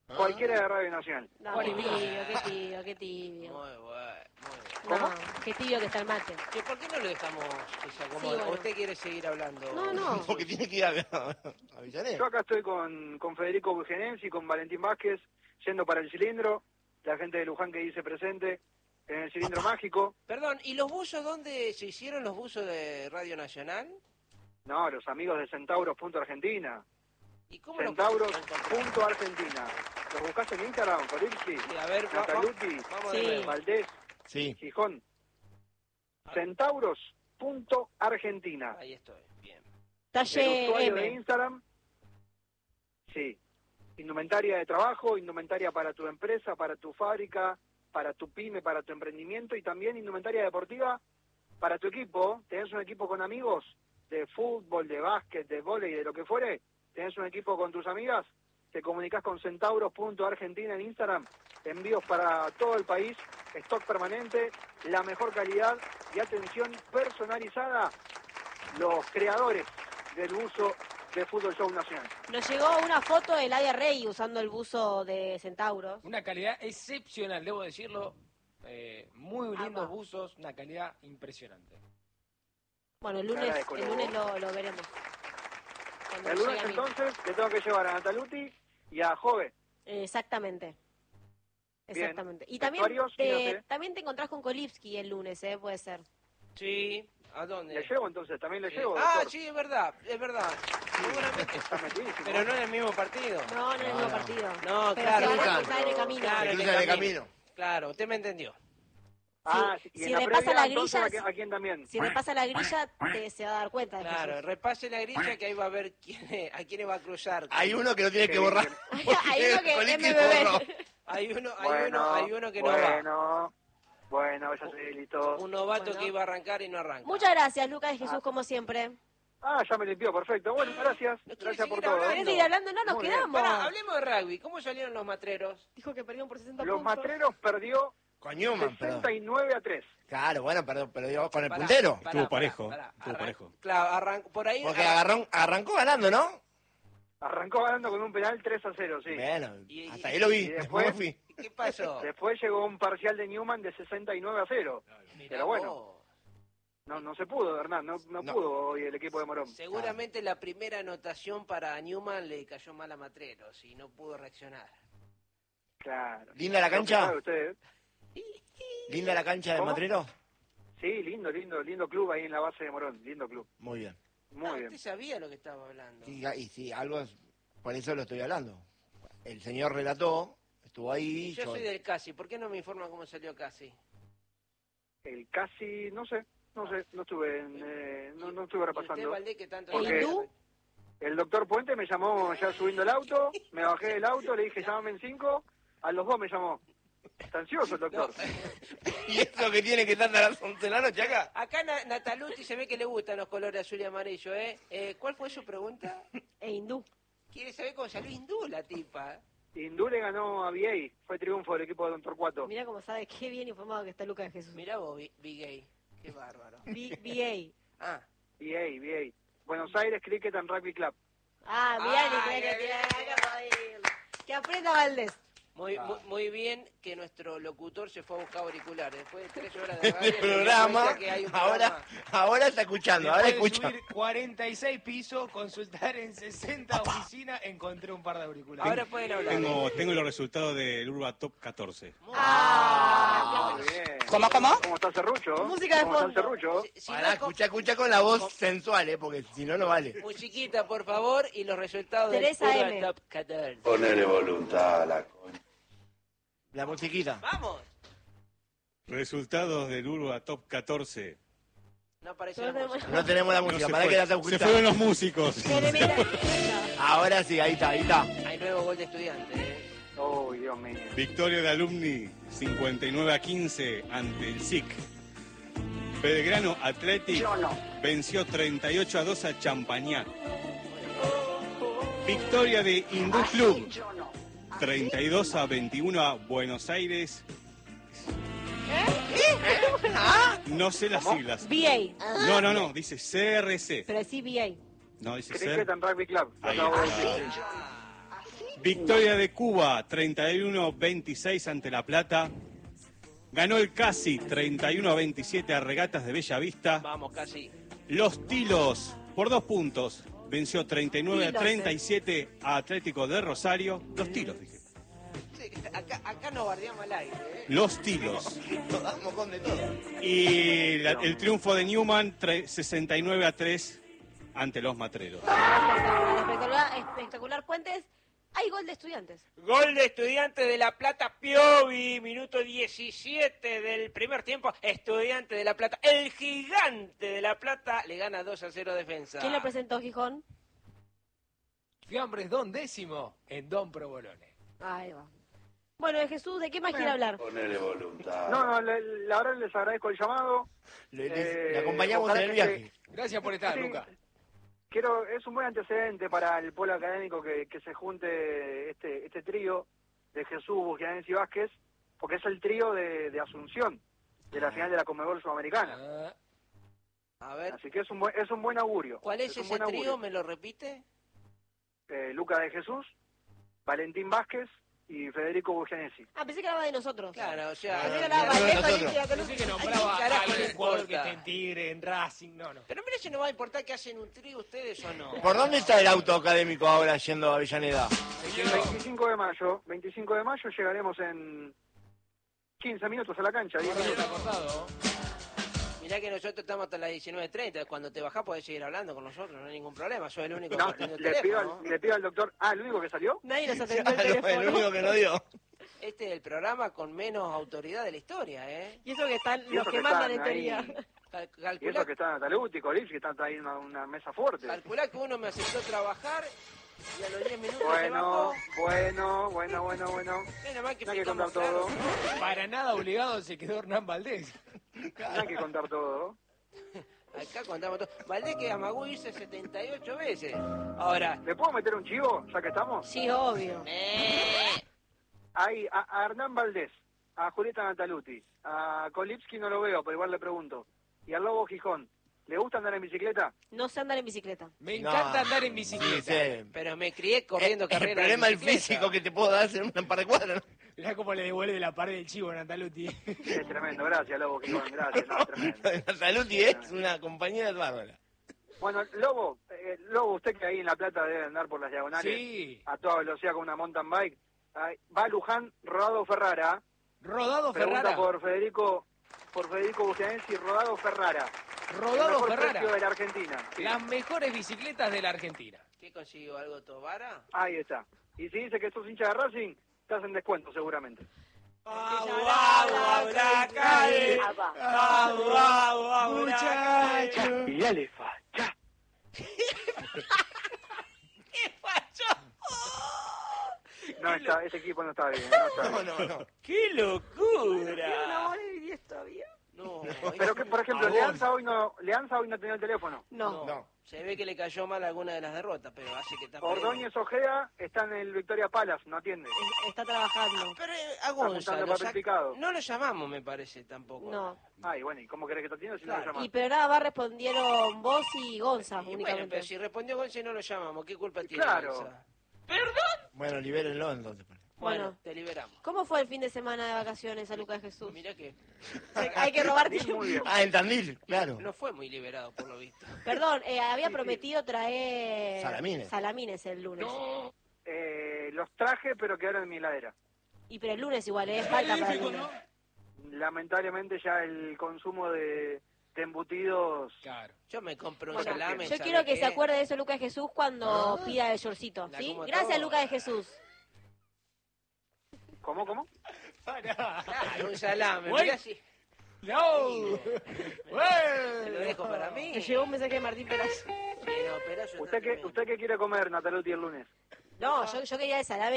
Cualquiera de Radio Nacional. No, qué tibio. Muy bueno. No, qué tibio que está el mate. ¿Por qué no lo dejamos que se acomode? Sí, bueno. ¿O usted quiere seguir hablando? No. Porque tiene que ir a Avellaneda. Yo acá estoy con Federico Bugenensi y con Valentín Vázquez, yendo para el cilindro. La gente de Luján que dice presente en el cilindro mágico. Perdón, ¿y los buzos dónde se hicieron los buzos de Radio Nacional? No, los amigos de Centauros.Argentina. ¿Y cómo los Centauros.Argentina. ¿Los buscaste en Instagram, Colipsi? Sí, a ver, Nataluti, vamos Sí. de nuevo. Valdés, Sí. Gijón. Centauros.Argentina. Ahí estoy, bien. Talle El usuario de M. Instagram. Sí. Indumentaria de trabajo, indumentaria para tu empresa, para tu fábrica, para tu pyme, para tu emprendimiento y también indumentaria deportiva para tu equipo. ¿Tenés un equipo con amigos de fútbol, de básquet, de vóley, de lo que fuere? ¿Tenés un equipo con tus amigas? Te comunicás con Centauros.Argentina en Instagram. Envíos para todo el país, stock permanente, la mejor calidad y atención personalizada. Los creadores del buzo de Fútbol Show Nacional. Nos llegó una foto de Ladia Rey usando el buzo de Centauros. Una calidad excepcional, debo decirlo. Muy lindos va. buzos, una calidad impresionante. Bueno, el Te lunes agradezco, lo veremos. Cuando El llegue lunes a mí. entonces le tengo que llevar a Nataluti y a Jove. Exactamente. Bien. Exactamente. Y también Vestuarios, fíjate. también te encontrás con Kolipski el lunes, puede ser. Sí, ¿a dónde? ¿Le llevo entonces? ¿También le Sí. llevo? Ah, doctor? sí, es verdad. Seguramente. Está metidísimo. Pero no en el mismo partido. No, en el mismo partido. No, Pero claro. se van a Lucas. cruzar en el camino. Claro, Se en el cruzan de camino. camino. Claro, usted me entendió. Ah, Si- y si en la repasa previa, la entonces, grilla, ¿a quién también? Si repasa la grilla, se va a dar cuenta de Claro, Jesús. repase la grilla que ahí va a ver a quiénes va a cruzar. Hay uno que lo tiene que borrar. Hay uno que Coliki MBB. borró. Hay uno que no va. Bueno, ya estoy listo. Un novato Bueno. que iba a arrancar y no arranca. Muchas gracias, Lucas de Jesús, como siempre. Ah, ya me limpió, perfecto. Bueno, gracias. ¿No quiere Gracias por seguir todo. hablando? ¿Querés seguir hablando? No, nos Muy bien. quedamos. Pará, hablemos de rugby. ¿Cómo salieron los matreros? Dijo que perdieron por 60 Los puntos. Matreros perdió Con Newman, perdón. 69-3. Claro, bueno, pero digo, con el Pará, puntero. pará, Estuvo pará, parejo, pará. estuvo parejo. Claro, arrancó por ahí. Porque arrancó ganando, ¿no? Arrancó ganando con un penal 3-0, sí. Bueno, Y- hasta ahí lo vi. y Después después- me fui. ¿Qué pasó? Después llegó un parcial de Newman de 69-0. Mirá Pero bueno. vos. No se pudo, Hernán. No No. pudo hoy el equipo de Morón. Seguramente la primera anotación para Newman le cayó mal a Matreros y no pudo reaccionar. Claro. ¿Linda la cancha? ¿Sabe usted? ¿Linda la cancha del ¿Cómo? Matrero? Sí, lindo club ahí en la base de Morón. Lindo club. Muy bien. Muy bien. Usted sabía lo que estaba hablando. Sí, y sí, algo es, por eso lo estoy hablando. El señor relató, estuvo ahí. Yo soy del Casi. ¿Por qué no me informa cómo salió Casi? El casi, no estuve no estuve ¿Y repasando. usted, Valdés, que tanto... Porque- ¿Hindú? El doctor Puente me llamó ya subiendo el auto, me bajé del auto, le dije llámame en 5, a los 2 me llamó. Está ansioso el doctor. ¿Y eso que tiene que estar a las 11 de la noche acá? Acá Nataluti se ve que le gustan los colores azul y amarillo, ¿eh? ¿Cuál fue su pregunta? Hindú. ¿Quiere saber cómo salió hindú la tipa? Hindú le ganó a VA, fue triunfo del equipo de Don Torcuato. Mira cómo sabe, qué bien informado que está Lucas de Jesús. Mirá vos, Big Gay. Qué bárbaro. BA. Ah, VA. Buenos Aires Cricket and Rugby Club. Ah, bien, Ay, que ay, tiene ay, que joder. Que aprenda Valdés. muy bien que nuestro locutor se fue a buscar auriculares. Después de 3 horas de radio, El se dio programa, cuenta que hay un ahora está escuchando, ahora Después de escucha. subir 46 pisos, consultar en 60 oficinas, encontré un par de auriculares. Ahora pueden hablar. Tengo los resultados del Urba Top 14. Muy bien. ¿Cómo? ¿Cómo está Serrucho? Música de ¿Cómo está fondo. Serrucho? Si Pará, no, escucha con la voz sensual, porque si no, no vale. musiquita, por favor, y los resultados Teresa del M. Urban Top 14. Ponele voluntad a la coña. La musiquita. ¡Vamos! Resultados del Urba Top 14. No apareció la música. No tenemos la No, música, se para fue. que la Se oculta. fueron los músicos. Ahora sí, ahí está. Hay nuevo gol de estudiante, Oh, Dios mío. Victoria de Alumni 59-15 ante el SIC. Belgrano Athletic venció 38-2 a Champañá. Victoria de Hindú Club 32-21 a Buenos Aires. No sé las siglas. BA. No, dice CRC. Pero sí BA. No, dice Cricket CRC. and Rugby Club. Ahí Acabo de está. decir. Victoria de Cuba, 31-26 ante La Plata. Ganó el Casi, 31-27 a Regatas de Bella Vista. Vamos, casi. Los Tilos, por 2 puntos, venció 39-37 a Atlético de Rosario. Los Tilos, dije. Sí, acá nos bardeamos al aire, ¿eh? Los Tilos. Todas mojón de todo. Y el triunfo de Newman, 69-3 ante los Matreros. Espectacular, Puentes. Hay gol de Estudiantes. Gol de Estudiantes de La Plata, Piovi, minuto 17 del primer tiempo. Estudiantes de La Plata, el gigante de La Plata, le gana 2-0 Defensa. ¿Quién lo presentó, Gijón? Fiambres Don Décimo en Don Provolone. Ahí va. Bueno, de Jesús, ¿de qué más quiere hablar? Ponele voluntad. No, la verdad les agradezco el llamado. Le acompañamos ojalá en el que viaje. Gracias por estar, Sí. Luca. Es un buen antecedente para el polo académico que se junte este trío de Jesús, Bugianense y Vázquez, porque es el trío de Asunción, de la final de la Conmebol Sudamericana. Ah, A ver, Así que es un buen augurio. ¿cuál es un ese buen trío? augurio. ¿Me lo repite? Luca de Jesús, Valentín Vázquez y Federico Bugianesi. Ah, pensé que hablaba de nosotros. Claro, o sea... Pensé que no, hablaba no, de nosotros. pensé que nombraba ¿A quién a carajo le algún jugador importa? que esté en Tigre, en Racing, no. Pero mira si no va a importar que hacen un trío ustedes o no. ¿Por dónde está el auto académico ahora yendo a Avellaneda? El 25 de mayo llegaremos en 15 minutos a la cancha. 10 Está minutos. cortado. Mirá que nosotros estamos hasta las 19:30. Cuando te bajás podés seguir hablando con nosotros, no hay ningún problema. Soy el único No, que tiene el le teléfono. pido al doctor... Ah, ¿el único que salió? Nadie nos atendió el teléfono. El único que no dio. Este es el programa con menos autoridad de la historia, ¿eh? Y eso que están Y los eso que que mandan en están ahí. teoría. Y Calculá, eso que está Nataluti, Colix, que están ahí en una mesa fuerte. calculá que uno me aceptó trabajar y a los 10 minutos se bajó. Bueno. Menos mal que No hay que explicamos contar todo. claro. Para nada obligado se quedó Hernán Valdés. No hay que contar todo. Acá contamos todo. Valdés que amagó irse 78 veces. Ahora... ¿Le puedo meter un chivo, ya que estamos? Sí, obvio. Ahí, a Hernán Valdés, a Julieta Nataluti, a Kolipski no lo veo, pero igual le pregunto. Y al Lobo Gijón, ¿le gusta andar en bicicleta? No sé andar en bicicleta. Me No. encanta andar en bicicleta. Sí, sí. Pero me crié corriendo carreras. El problema de del bicicleta. físico que te puedo dar en un par de cuadras. Mirá cómo le devuelve la pared del chivo a Nataluti. Es tremendo, gracias Lobo Gijón, gracias, no, tremendo. Nataluti es una compañera bárbara. Bueno, Lobo, usted que ahí en La Plata debe andar por las diagonales Sí. a toda velocidad con una mountain bike. Ahí, va a Luján, Rodado Ferrara. Rodado Pregunta Ferrara. por Federico Bugianense y Rodado Ferrara. El Rodado mejor Ferrara. precio de la Argentina. Sí. Las mejores bicicletas de la Argentina. ¿Qué consiguió? ¿Algo Tobara? Ahí está. Y si dice que sos hincha de Racing, estás en descuento seguramente. Muchacho. Y dale, facha. ¿Qué pasó? No, ese equipo no está bien. No está bien. No. ¡Qué locura! ¿No hora y 10 todavía? No, Pero que, por ejemplo, Leanza hoy no tenía el teléfono. No. Se ve que le cayó mal alguna de las derrotas, pero hace que está Ordóñez Ojeda está en el Victoria Palace, no atiende. Está trabajando. Pero a Está Gonza juntando lo papel picado. no lo llamamos, me parece, tampoco. No. Ay, bueno, ¿y cómo querés que te atienda si no Claro. lo llamas? Y pero nada más respondieron vos y Gonza Y bueno, únicamente. pero si respondió Gonza y no lo llamamos, ¿qué culpa tiene Claro. Gonza? Bueno, libérenlo entonces. Bueno, Bueno. te liberamos. ¿Cómo fue el fin de semana de vacaciones a Lucas Jesús? Mirá que Hay que robar Sí, tiempo. muy bien. Ah, en Tandil, claro. no fue muy liberado, por lo visto. Perdón, había Sí, prometido traer Salamines. el lunes. Los traje, pero quedaron en mi heladera. Y pero el lunes igual, falta para el lunes. Lamentablemente ya el consumo de embutidos... Claro. Yo me compro un Bueno, salame. yo ¿sabe quiero que qué? se acuerde de eso Lucas de Jesús cuando pida el shortcito, La ¿sí? como Gracias toda. Lucas de Jesús. ¿Cómo? Pará. Claro, un salame, Bueno. mirá si... ¡No! ¿Te lo dejo para mí? Me llegó un mensaje de Martín Perazo. Sí, no, pero eso está tremendo. ¿Usted qué quiere comer, Nataluti, el lunes? No, yo quería el salame